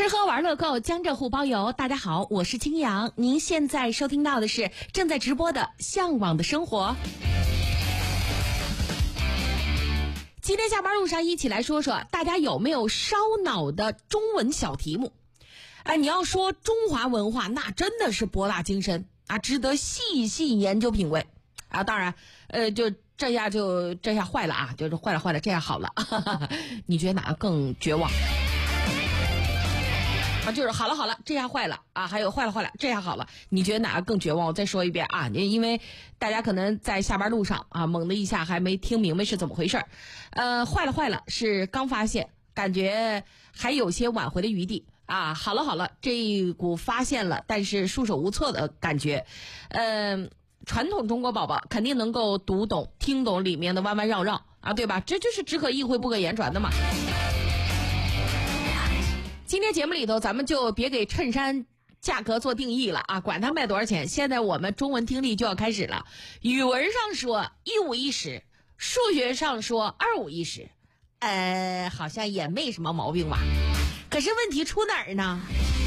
吃喝玩乐购，江浙沪包邮。大家好，我是青阳，您现在收听到的是正在直播的《向往的生活》。今天下班路上一起来说说，大家有没有烧脑的中文小题目？你要说中华文化，那真的是博大精深啊，值得细细研究品味啊。当然，就这下坏了啊，就是坏了，这下好了。你觉得哪个更绝望？就是好了，这下坏了啊！还有坏了，这下好了。你觉得哪个更绝望？我再说一遍啊，因为大家可能在下班路上啊，猛的一下还没听明白是怎么回事。坏了是刚发现，感觉还有些挽回的余地啊。好了，这一股发现了，但是束手无策的感觉。传统中国宝宝肯定能够读懂、听懂里面的弯弯绕绕啊，对吧？这就是只可意会不可言传的嘛。今天节目里头，咱们就别给衬衫价格做定义了啊，管它卖多少钱。现在我们中文听力就要开始了，语文上说1 5 1 10，数学上说2 5 1 10，好像也没什么毛病吧？可是问题出哪儿呢？